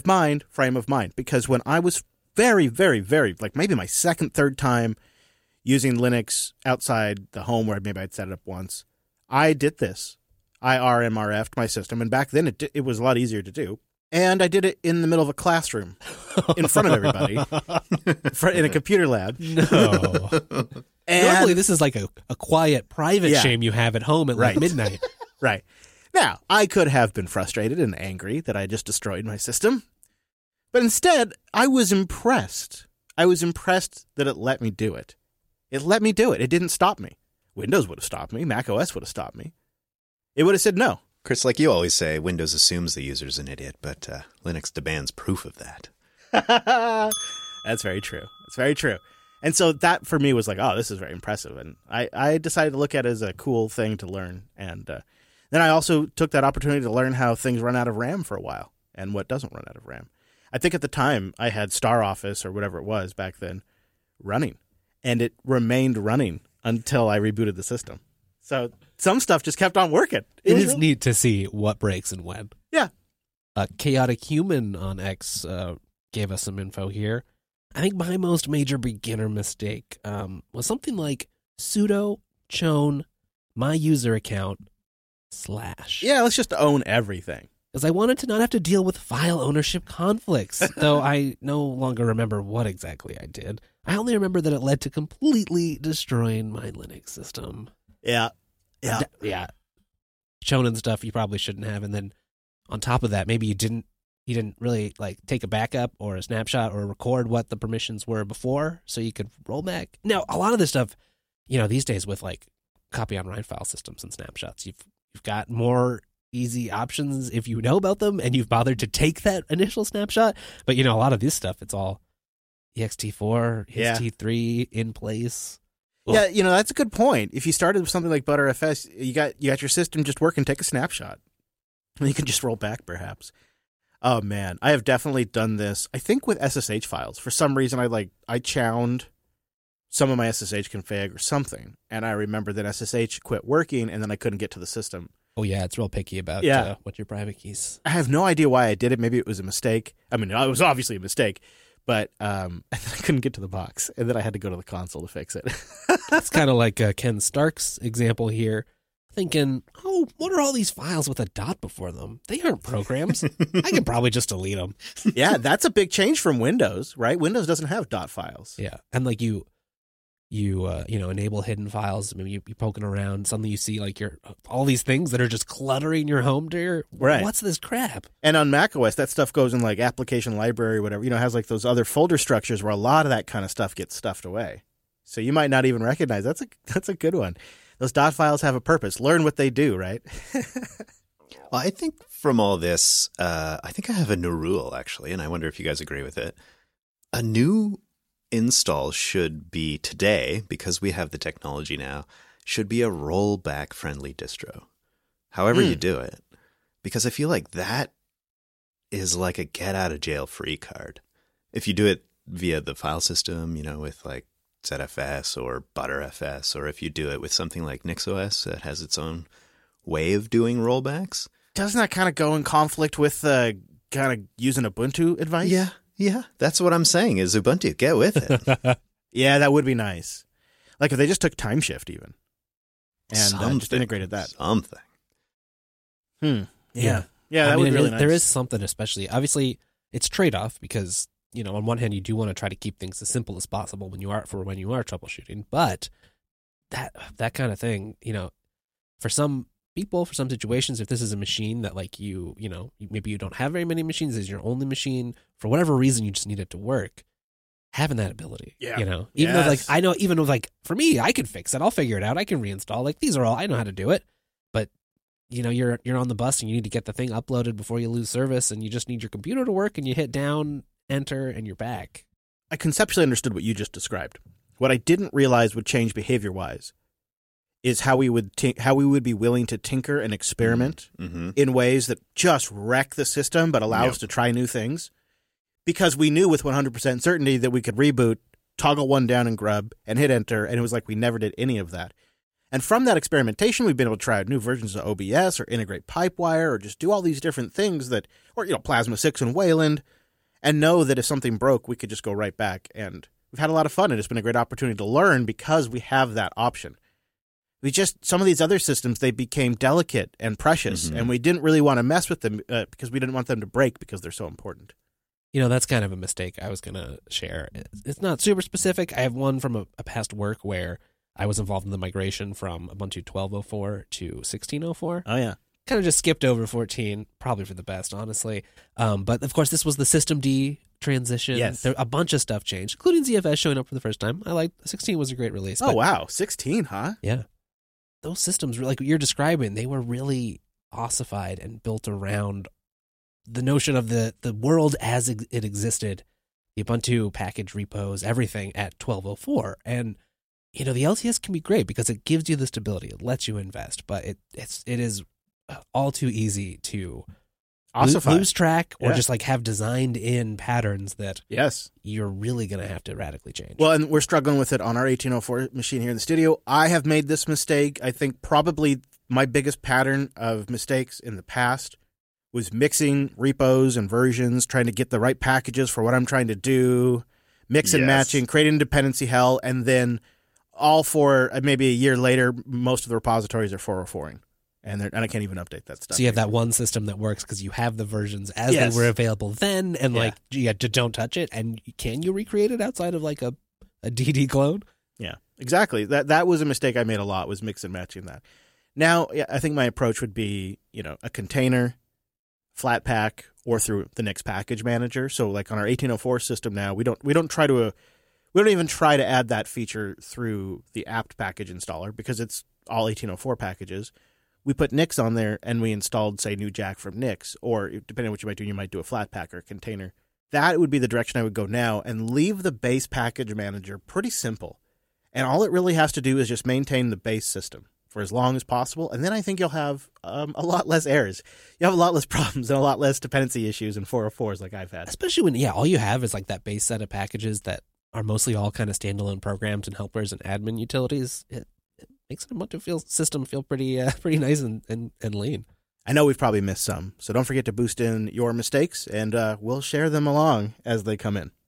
Because when I was very, very, very, like maybe my second, third time using Linux outside the home where maybe I'd set it up once, I did this. I RMRF'd my system, and back then it was a lot easier to do. And I did it in the middle of a classroom, in front of everybody, in a computer lab. No. And normally this is like a quiet, private shame you have at home at like midnight. Right. Now, I could have been frustrated and angry that I just destroyed my system. But instead, I was impressed. I was impressed that it let me do it. It let me do it. It didn't stop me. Windows would have stopped me. Mac OS would have stopped me. It would have said no. Chris, like you always say, Windows assumes the user's an idiot, but Linux demands proof of that. That's very true. It's very true. And so that for me was like, oh, this is very impressive. And I decided to look at it as a cool thing to learn. And then I also took that opportunity to learn how things run out of RAM for a while and what doesn't run out of RAM. I think at the time I had StarOffice or whatever it was back then running, and it remained running until I rebooted the system. So some stuff just kept on working. It is neat to see what breaks and when. Yeah. Chaotic Human on X gave us some info here. I think my most major beginner mistake was something like sudo chown my user account / Yeah, let's just own everything. Because I wanted to not have to deal with file ownership conflicts, though I no longer remember what exactly I did. I only remember that it led to completely destroying my Linux system. Yeah. Chown and stuff you probably shouldn't have, and then on top of that, maybe you didn't really like take a backup or a snapshot or record what the permissions were before, so you could roll back. Now, a lot of this stuff, these days with like copy on write file systems and snapshots, you've got more easy options if you know about them and you've bothered to take that initial snapshot. But a lot of this stuff, it's all ext4, ext3 in place. Yeah, that's a good point. If you started with something like Btrfs, you got your system just working, take a snapshot. And you can just roll back, perhaps. Oh, man. I have definitely done this, I think, with SSH files. For some reason, I chowned some of my SSH config or something, and I remember that SSH quit working, and then I couldn't get to the system. Oh, yeah, it's real picky about what your private keys. I have no idea why I did it. Maybe it was a mistake. I mean, it was obviously a mistake. But and then I couldn't get to the box, and then I had to go to the console to fix it. That's kind of like Ken Stark's example here, thinking, oh, what are all these files with a dot before them? They aren't programs. I could probably just delete them. Yeah, that's a big change from Windows, right? Windows doesn't have dot files. Yeah, and like you enable hidden files. Maybe you're poking around, suddenly you see like all these things that are just cluttering your home. Right. What's this crap? And on macOS, that stuff goes in like application library or whatever. Has like those other folder structures where a lot of that kind of stuff gets stuffed away. So you might not even recognize. That's a good one. Those dot files have a purpose. Learn what they do, right? Well, I think from all this, I think I have a new rule actually, and I wonder if you guys agree with it. A new install should be today, because we have the technology now, should be a rollback friendly distro. However you do it. Because I feel like that is like a get out of jail free card. If you do it via the file system, with like ZFS or Btrfs, or if you do it with something like NixOS that has its own way of doing rollbacks. Doesn't that kind of go in conflict with kind of using Ubuntu advice? Yeah, that's what I'm saying is Ubuntu, get with it. Yeah, that would be nice. Like if they just took TimeShift even and just integrated that. Something. Yeah, that would be really nice. There is something especially, obviously it's trade-off because, on one hand you do want to try to keep things as simple as possible when you are troubleshooting, but that kind of thing, for some people, for some situations, if this is a machine that like maybe you don't have very many machines, this is your only machine, for whatever reason you just need it to work, having that ability, even though like I know, even with like for me, I can fix it, I'll figure it out, I can reinstall, like these are all, I know how to do it, but you're on the bus and you need to get the thing uploaded before you lose service, and you just need your computer to work, and you hit down, enter, and you're back. I conceptually understood what you just described. What I didn't realize would change behavior-wise is how we would be willing to tinker and experiment in ways that just wreck the system but allow us to try new things. Because we knew with 100% certainty that we could reboot, toggle one down in Grub, and hit enter, and it was like we never did any of that. And from that experimentation, we've been able to try out new versions of OBS or integrate Pipewire or just do all these different things that, or, Plasma 6 and Wayland, and know that if something broke, we could just go right back. And we've had a lot of fun, and it's been a great opportunity to learn because we have that option. Some of these other systems, they became delicate and precious, and we didn't really want to mess with them because we didn't want them to break because they're so important. That's kind of a mistake I was going to share. It's not super specific. I have one from a past work where I was involved in the migration from Ubuntu 12.04 to 16.04. Oh, yeah. Kind of just skipped over 14, probably for the best, honestly. But, of course, this was the Systemd transition. Yes. A bunch of stuff changed, including ZFS showing up for the first time. 16 was a great release. Oh, wow. 16, huh? Yeah. Those systems, like what you're describing, they were really ossified and built around the notion of the world as it existed, the Ubuntu package repos, everything at 12.04. And, the LTS can be great because it gives you the stability. It lets you invest, but it is all too easy to lose track or just have designed in patterns that you're really going to have to radically change. Well, and we're struggling with it on our 1804 machine here in the studio. I have made this mistake. I think probably my biggest pattern of mistakes in the past was mixing repos and versions, trying to get the right packages for what I'm trying to do, mix and matching, creating dependency hell, and then all for maybe a year later, most of the repositories are 404ing. And I can't even update that stuff. So you have that one system that works because you have the versions as they were available then, and don't touch it. And can you recreate it outside of a DD clone? Yeah, exactly. That was a mistake I made a lot, was mix and matching that. Now, I think my approach would be, a container, Flatpak, or through the Nix package manager. So on our 1804 system now, we don't even try to add that feature through the apt package installer because it's all 1804 packages. We put Nix on there and we installed, say, NewJack from Nix, or depending on what you might do, you might do a Flatpak or a container. That would be the direction I would go now and leave the base package manager pretty simple. And all it really has to do is just maintain the base system for as long as possible. And then I think you'll have a lot less errors. You'll have a lot less problems and a lot less dependency issues and 404s like I've had. Especially when, all you have is that base set of packages that are mostly all kind of standalone programs and helpers and admin utilities. It makes an Ubuntu system feel pretty nice and lean. I know we've probably missed some, so don't forget to boost in your mistakes, and we'll share them along as they come in.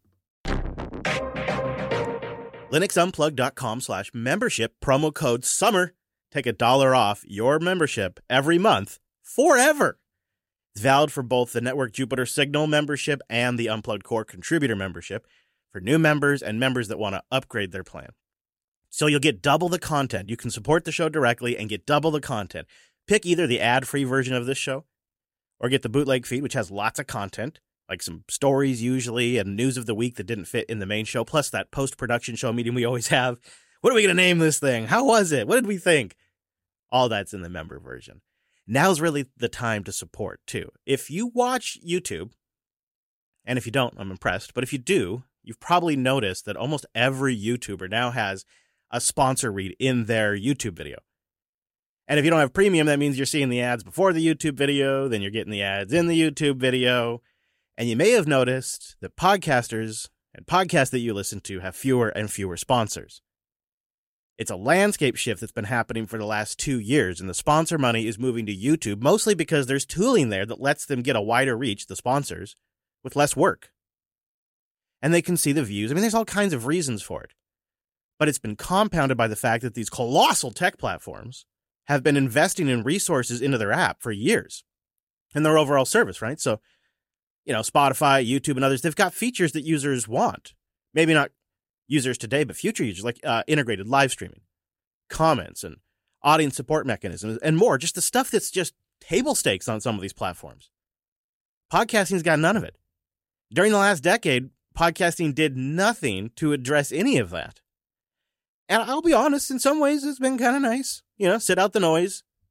LinuxUnplugged.com/membership, promo code SUMMER. Take $1 off your membership every month forever. It's valid for both the Network Jupiter Signal membership and the Unplugged Core contributor membership for new members and members that want to upgrade their plan. So you'll get double the content. You can support the show directly and get double the content. Pick either the ad-free version of this show or get the bootleg feed, which has lots of content, like some stories usually and news of the week that didn't fit in the main show, plus that post-production show meeting we always have. What are we going to name this thing? How was it? What did we think? All that's in the member version. Now's really the time to support, too. If you watch YouTube, and if you don't, I'm impressed, but if you do, you've probably noticed that almost every YouTuber now has a sponsor read in their YouTube video. And if you don't have premium, that means you're seeing the ads before the YouTube video, then you're getting the ads in the YouTube video. And you may have noticed that podcasters and podcasts that you listen to have fewer and fewer sponsors. It's a landscape shift that's been happening for the last 2 years, and the sponsor money is moving to YouTube, mostly because there's tooling there that lets them get a wider reach, the sponsors, with less work. And they can see the views. I mean, there's all kinds of reasons for it. But it's been compounded by the fact that these colossal tech platforms have been investing in resources into their app for years and their overall service, right? So, Spotify, YouTube, and others, they've got features that users want. Maybe not users today, but future users, like integrated live streaming, comments, and audience support mechanisms, and more. Just the stuff that's just table stakes on some of these platforms. Podcasting's got none of it. During the last decade, podcasting did nothing to address any of that. And I'll be honest, in some ways, it's been kind of nice. Sit out the noise,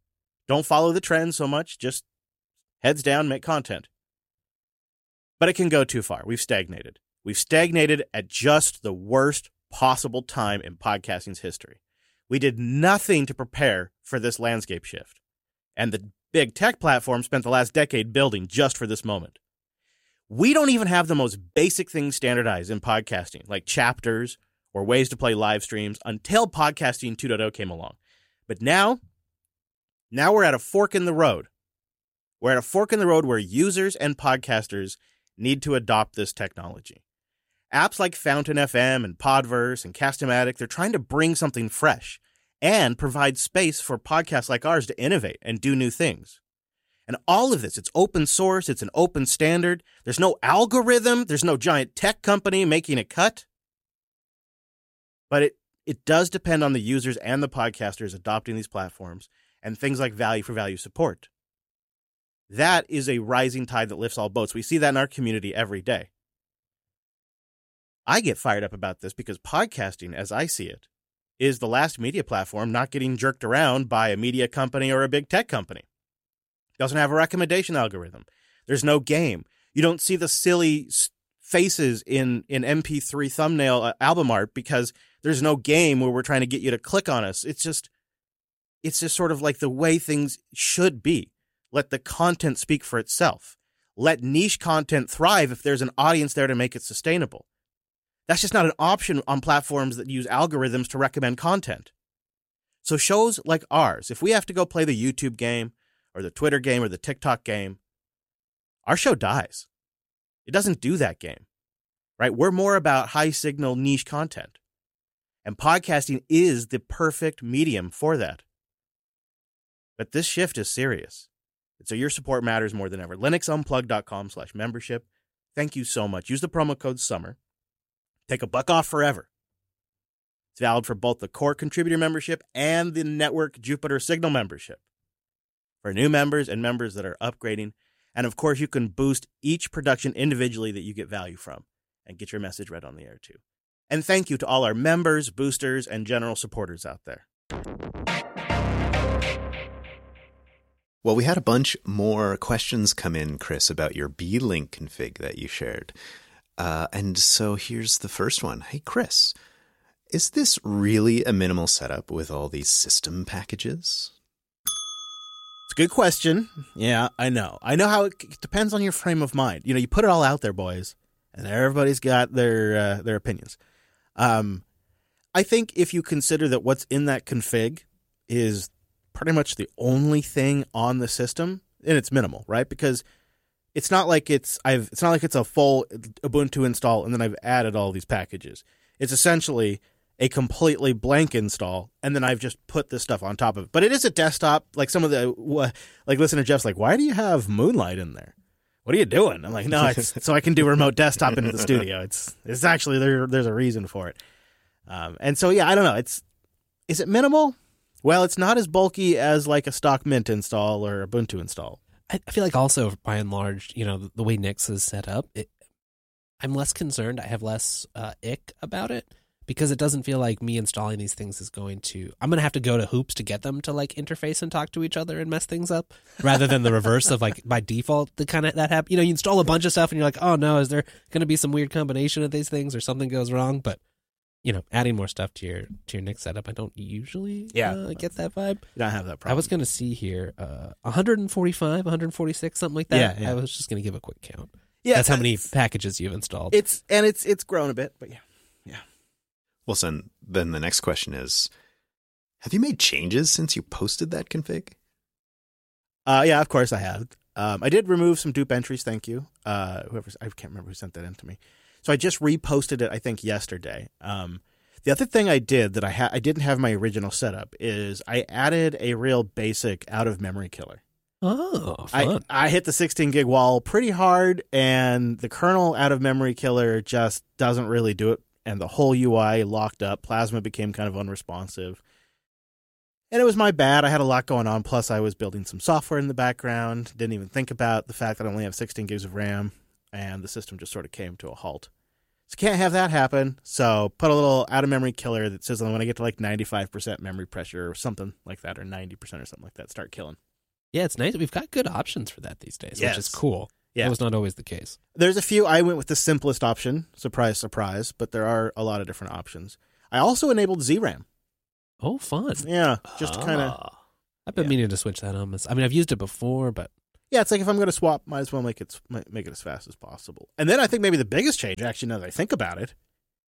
Don't follow the trend so much. Just heads down, make content. But it can go too far. We've stagnated. We've stagnated at just the worst possible time in podcasting's history. We did nothing to prepare for this landscape shift. And the big tech platforms spent the last decade building just for this moment. We don't even have the most basic things standardized in podcasting, like chapters or ways to play live streams, until Podcasting 2.0 came along. But now we're at a fork in the road. We're at a fork in the road where users and podcasters need to adopt this technology. Apps like Fountain FM and Podverse and Cast-O-Matic, they're trying to bring something fresh and provide space for podcasts like ours to innovate and do new things. And all of this, it's open source, it's an open standard. There's no algorithm, there's no giant tech company making a cut. But it does depend on the users and the podcasters adopting these platforms and things like value for value support. That is a rising tide that lifts all boats. We see that in our community every day. I get fired up about this because podcasting, as I see it, is the last media platform not getting jerked around by a media company or a big tech company. It doesn't have a recommendation algorithm. There's no game. You don't see the silly faces in MP3 thumbnail album art because there's no game where we're trying to get you to click on us. It's just sort of like the way things should be. Let the content speak for itself. Let niche content thrive if there's an audience there to make it sustainable. That's just not an option on platforms that use algorithms to recommend content. So shows like ours, if we have to go play the YouTube game or the Twitter game or the TikTok game, our show dies. It doesn't do that game, right? We're more about high signal niche content. And podcasting is the perfect medium for that. But this shift is serious. So your support matters more than ever. LinuxUnplugged.com/membership. Thank you so much. Use the promo code SUMMER. Take $1 off forever. It's valid for both the core contributor membership and the network Jupiter Signal membership. For new members and members that are upgrading. And of course, you can boost each production individually that you get value from and get your message read on the air too. And thank you to all our members, boosters, and general supporters out there. Well, we had a bunch more questions come in, Chris, about your B-Link config that you shared. And so here's the first one. Hey, Chris, is this really a minimal setup with all these system packages? It's a good question. Yeah, I know. I know how it depends on your frame of mind. You know, you put it all out there, boys, and everybody's got their opinions. I think if you consider that what's in that config is pretty much the only thing on the system, and it's minimal, right? Because it's not like it's a full Ubuntu install and then I've added all these packages. It's essentially a completely blank install, and then I've just put this stuff on top of it. But it is a desktop. Like some of the listen to Jeff's like, why do you have Moonlight in there? What are you doing? I'm like, no, it's so I can do remote desktop into the studio. It's actually there's a reason for it. And so yeah, I don't know. Is it minimal? Well, it's not as bulky as like a stock Mint install or Ubuntu install. I feel like also, by and large, you know, the way Nix is set up, I'm less concerned. I have less ick about it because it doesn't feel like me installing these things is going to... I'm going to have to go to hoops to get them to like interface and talk to each other and mess things up, rather than the reverse of like by default, the kind of that happen. You know, you install a bunch of stuff and you're like, oh no, is there going to be some weird combination of these things or something goes wrong? But you know, adding more stuff to your Nix setup, I don't usually get that vibe. You don't have that problem. I was going to see here 145, 146, something like that. Yeah. I was just going to give a quick count. Yeah, that's how many packages you've installed. It's grown a bit, but yeah. Well, then the next question is, have you made changes since you posted that config? Yeah, of course I have. I did remove some dupe entries. Thank you. I can't remember who sent that in to me. So I just reposted it, I think, yesterday. The other thing I did that I didn't have my original setup is I added a real basic out-of-memory killer. Oh, fun. I hit the 16 gig wall pretty hard, and the kernel out-of-memory killer just doesn't really do it, and the whole UI locked up. Plasma became kind of unresponsive. And it was my bad. I had a lot going on, plus I was building some software in the background. Didn't even think about the fact that I only have 16 gigs of RAM, and the system just sort of came to a halt. So can't have that happen. So put a little out-of-memory killer that says when I get to like 95% memory pressure or something like that, or 90% or something like that, start killing. Yeah, it's nice. We've got good options for that these days, Yes. which is cool. Yeah. That was not always the case. There's a few. I went with the simplest option. Surprise, surprise. But there are a lot of different options. I also enabled ZRAM. Oh, fun. Yeah, just to kind of. I've been meaning to switch that on. I mean, I've used it before, but Yeah, it's like if I'm going to swap, might as well make it as fast as possible. And then I think maybe the biggest change, actually, now that I think about it,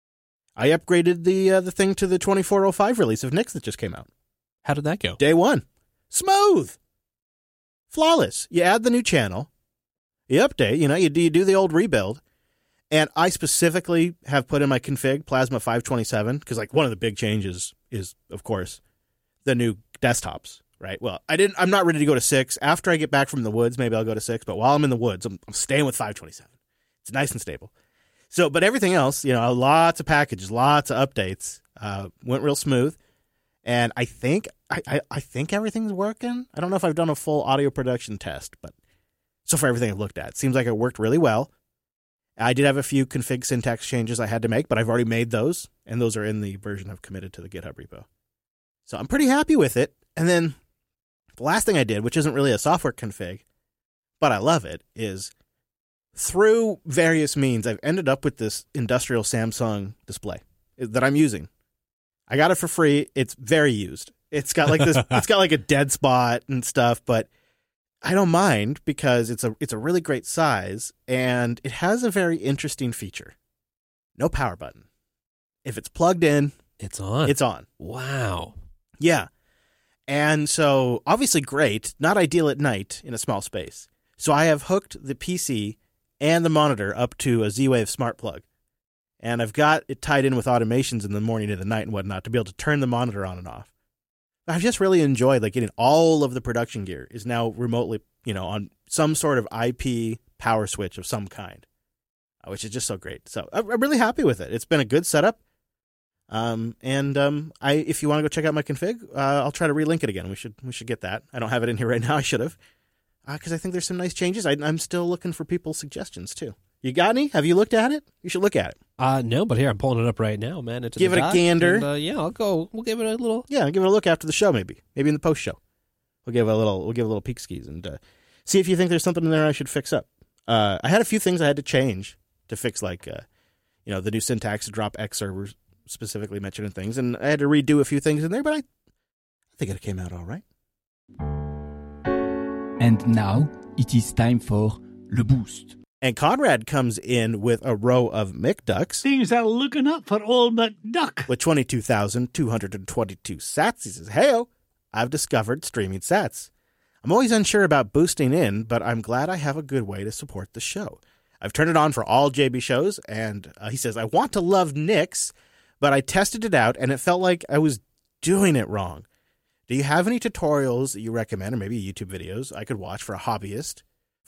I upgraded the thing to the 2405 release of Nix that just came out. how did that go? Day one. Smooth. Flawless. You add the new channel. You update. You do the old rebuild. And I specifically have put in my config Plasma 527 because like one of the big changes is, of course, the new desktops, right? Well, I'm not ready to go to 6. After I get back from the woods, maybe I'll go to 6. But while I'm in the woods, I'm staying with 527. It's nice and stable. So, but everything else, lots of packages, lots of updates, went real smooth. And I think I think everything's working. I don't know if I've done a full audio production test, but so far everything I've looked at, it seems like it worked really well. I did have a few config syntax changes I had to make, but I've already made those, and those are in the version I've committed to the GitHub repo. So I'm pretty happy with it. And then the last thing I did, which isn't really a software config, but I love it, is through various means, I've ended up with this industrial Samsung display that I'm using. I got it for free. It's very used. It's got like this. It's got like a dead spot and stuff, but I don't mind because it's a really great size and it has a very interesting feature. No power button. If it's plugged in, It's on. it's on. Wow. Yeah. And so obviously great, not ideal at night in a small space. So I have hooked the PC and the monitor up to a Z-Wave smart plug. And I've got it tied in with automations in the morning and the night and whatnot to be able to turn the monitor on and off. I've just really enjoyed like getting all of the production gear is now remotely, on some sort of IP power switch of some kind, which is just so great. So I'm really happy with it. It's been a good setup. If you want to go check out my config, I'll try to relink it again. We should get that. I don't have it in here right now. I should have, because I think there's some nice changes. I'm still looking for people's suggestions too. You got any? Have you looked at it? You should look at it. No, but here, I'm pulling it up right now, man. Give it a gander. And, I'll go. We'll give it a little. Yeah, give it a look after the show, maybe in the post show. We'll give it a little peek skis and see if you think there's something in there I should fix up. I had a few things I had to change to fix, like the new syntax to drop X servers specifically mentioning things, and I had to redo a few things in there, but I think it came out all right. And now it is time for Le Boost. And Conrad comes in with a row of McDucks. Things are looking up for old McDuck. With 22,222 sats. He says, "Heyo, I've discovered streaming sats. I'm always unsure about boosting in, but I'm glad I have a good way to support the show. I've turned it on for all JB shows, and he says, I want to love Nix, but I tested it out, and it felt like I was doing it wrong. Do you have any tutorials that you recommend, or maybe YouTube videos I could watch for a hobbyist?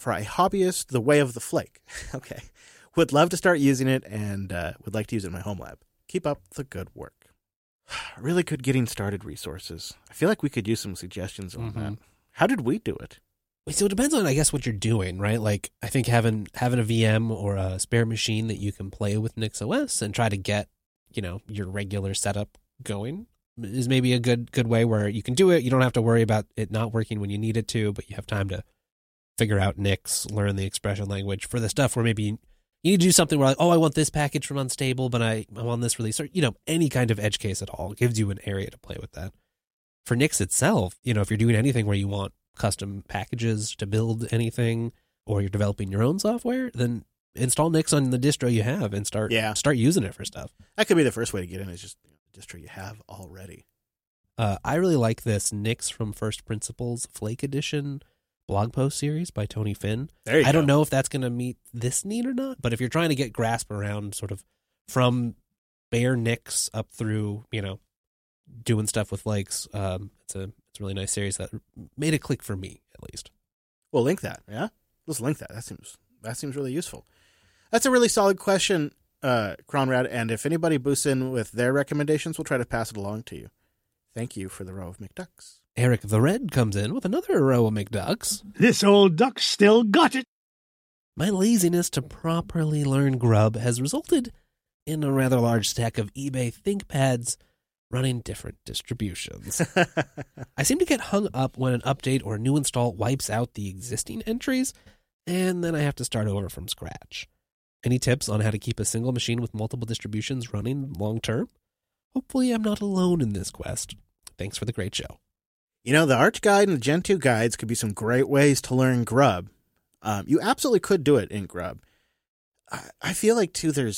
The way of the flake." Okay. Would love to start using it and would like to use it in my home lab. Keep up the good work. Really good getting started resources. I feel like we could use some suggestions on that. How did we do it? So it depends on, I guess, what you're doing, right? Like, I think having a VM or a spare machine that you can play with NixOS and try to get, your regular setup going is maybe a good way where you can do it. You don't have to worry about it not working when you need it to, but you have time to figure out Nix, learn the expression language for the stuff where maybe you need to do something where, like, I want this package from Unstable, but I'm on this release, or, any kind of edge case at all. It gives you an area to play with that. For Nix itself, if you're doing anything where you want custom packages to build anything, or you're developing your own software, then install Nix on the distro you have and start using it for stuff. That could be the first way to get in, is just the distro you have already. I really like this Nix from First Principles Flake Edition blog post series by Tony Finn. There you go. I don't know if that's going to meet this need or not, but if you're trying to get grasp around sort of from bare Nix up through, doing stuff with flakes, it's a really nice series that made a click for me, at least. We'll link that, yeah? Let's link that. That seems really useful. That's a really solid question, Conrad, and if anybody boosts in with their recommendations, we'll try to pass it along to you. Thank you for the row of McDucks. Eric the Red comes in with another row of McDucks. This old duck still got it. My laziness to properly learn Grub has resulted in a rather large stack of eBay ThinkPads running different distributions. I seem to get hung up when an update or a new install wipes out the existing entries, and then I have to start over from scratch. Any tips on how to keep a single machine with multiple distributions running long term? Hopefully I'm not alone in this quest. Thanks for the great show. You know, the Arch Guide and the Gen 2 guides could be some great ways to learn Grub. You absolutely could do it in Grub. I feel like, too, there's